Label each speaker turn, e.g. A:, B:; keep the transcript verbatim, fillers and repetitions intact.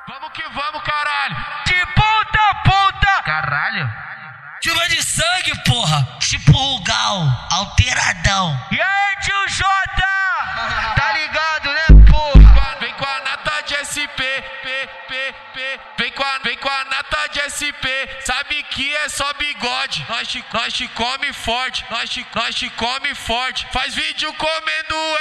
A: Vamos que vamos, caralho. De ponta a ponta.
B: Caralho.
C: Chuva de sangue, porra. Tipo o Gal, alteradão.
A: E aí, tio Jota? Tá ligado, né, porra? Vem com a nata de S P, P, P, P. Vem com a, vem com a nata de S P. Sabe que é só bigode. Nós te, nós te come forte. Nós te, nós te come forte. Faz vídeo comendo